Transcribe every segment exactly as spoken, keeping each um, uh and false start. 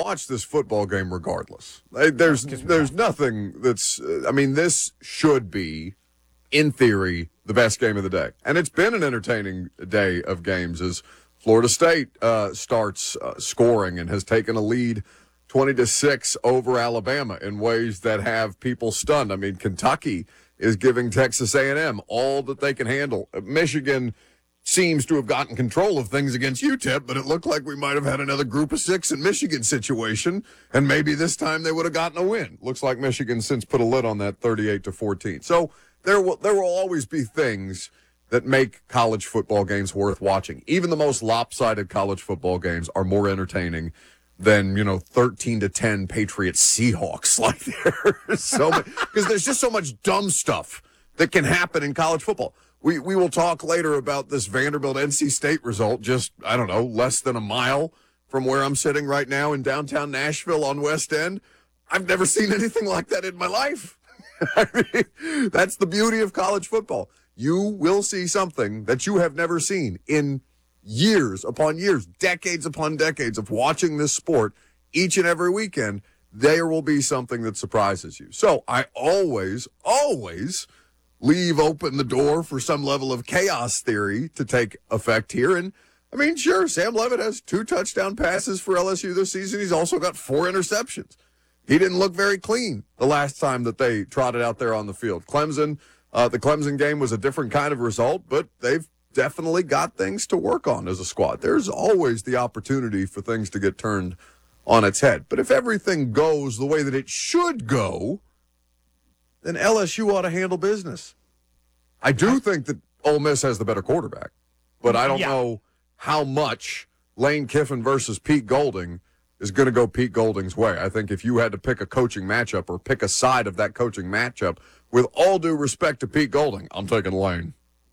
watch this football game regardless. There's there's nothing that's, I mean, this should be, in theory, the best game of the day. And it's been an entertaining day of games as Florida State uh, starts uh, scoring and has taken a lead twenty to six over Alabama in ways that have people stunned. I mean, Kentucky is giving Texas A and M all that they can handle. Michigan seems to have gotten control of things against U T E P, but it looked like we might have had another group of six in Michigan situation, and maybe this time they would have gotten a win. Looks like Michigan since put a lid on that thirty-eight to fourteen. So there will, there will always be things that make college football games worth watching. Even the most lopsided college football games are more entertaining than, you know, thirteen to ten Patriots Seahawks. Like there's so much, because there's just so much dumb stuff that can happen in college football. We we will talk later about this Vanderbilt N C State result, just, I don't know, less than a mile from where I'm sitting right now in downtown Nashville on West End. I've never seen anything like that in my life. I mean, that's the beauty of college football. You will see something that you have never seen in years upon years, decades upon decades of watching this sport each and every weekend. There will be something that surprises you. So I always, always leave open the door for some level of chaos theory to take effect here. And, I mean, sure, Sam Levitt has two touchdown passes for L S U this season. He's also got four interceptions. He didn't look very clean the last time that they trotted out there on the field. Clemson, uh, the Clemson game was a different kind of result, but they've definitely got things to work on as a squad. There's always the opportunity for things to get turned on its head. But if everything goes the way that it should go, then L S U ought to handle business. I do think that Ole Miss has the better quarterback, but I don't yeah. know how much Lane Kiffin versus Pete Golding is going to go Pete Golding's way. I think if you had to pick a coaching matchup or pick a side of that coaching matchup, with all due respect to Pete Golding, I'm taking Lane.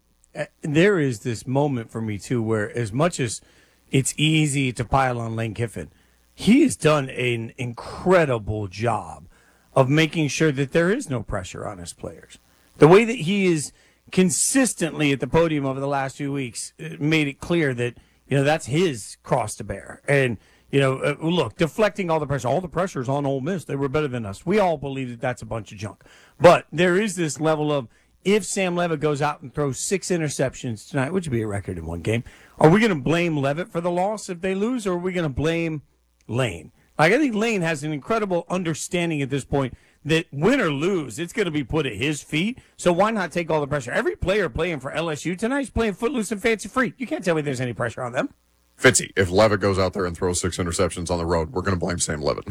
There is this moment for me, too, where as much as it's easy to pile on Lane Kiffin, he has done an incredible job of making sure that there is no pressure on his players. The way that he is consistently at the podium over the last few weeks made it clear that, you know, that's his cross to bear. And, you know, uh, look, deflecting all the pressure, all the pressure is on Ole Miss. They were better than us. We all believe that that's a bunch of junk. But there is this level of, if Sam Levitt goes out and throws six interceptions tonight, which would be a record in one game, are we going to blame Levitt for the loss if they lose, or are we going to blame Lane? Like, I think Lane has an incredible understanding at this point that win or lose, it's going to be put at his feet. So why not take all the pressure? Every player playing for L S U tonight is playing footloose and fancy free. You can't tell me there's any pressure on them. Fitzy, if Levitt goes out there and throws six interceptions on the road, we're going to blame Sam Levitt.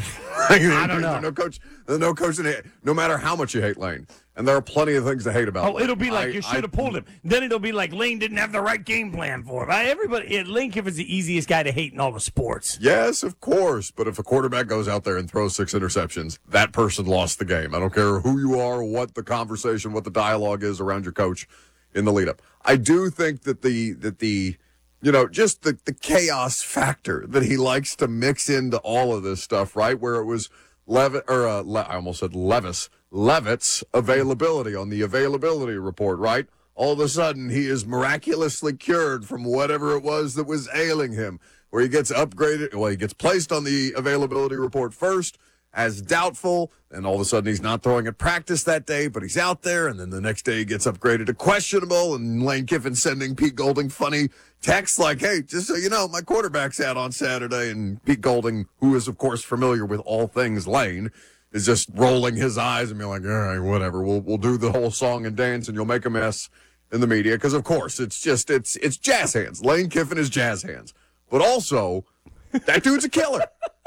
I don't know. No coach, no coach, no matter how much you hate Lane. And there are plenty of things to hate about Oh, Lane. It'll be like I, you should have pulled him. Then it'll be like Lane didn't have the right game plan for him. Everybody, yeah, Lane Kiffin's the easiest guy to hate in all the sports. Yes, of course. But if a quarterback goes out there and throws six interceptions, that person lost the game. I don't care who you are, what the conversation, what the dialogue is around your coach in the lead-up. I do think that the that the you know, just the, the chaos factor that he likes to mix into all of this stuff, right? Where it was Levitt, or uh, Le- I almost said Levis, Levitt's availability on the availability report, right? All of a sudden, he is miraculously cured from whatever it was that was ailing him, where he gets upgraded, well, he gets placed on the availability report first as doubtful, and all of a sudden he's not throwing at practice that day, but he's out there, and then the next day he gets upgraded to questionable, and Lane Kiffin sending Pete Golding funny texts like, hey, just so you know, my quarterback's out on Saturday, and Pete Golding, who is, of course, familiar with all things Lane, is just rolling his eyes and being like, all right, whatever, we'll we'll do the whole song and dance, and you'll make a mess in the media, because, of course, it's just, it's it's jazz hands. Lane Kiffin is jazz hands. But also, that dude's a killer.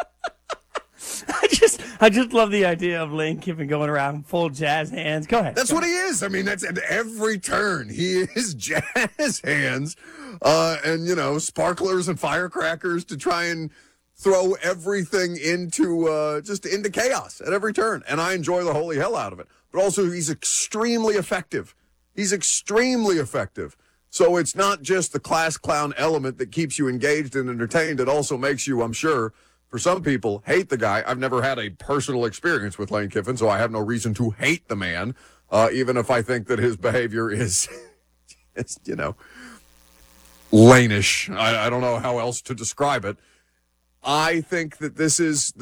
I just I just love the idea of Lane Kiffin going around full jazz hands. Go ahead. That's Go what ahead. he is. I mean, that's at every turn. He is jazz hands uh, and, you know, sparklers and firecrackers to try and throw everything into uh, just into chaos at every turn. And I enjoy the holy hell out of it. But also, he's extremely effective. He's extremely effective. So it's not just the class clown element that keeps you engaged and entertained. It also makes you, I'm sure, for some people, hate the guy. I've never had a personal experience with Lane Kiffin, so I have no reason to hate the man, uh, even if I think that his behavior is, it's, you know, Lane-ish. I, I don't know how else to describe it. I think that this is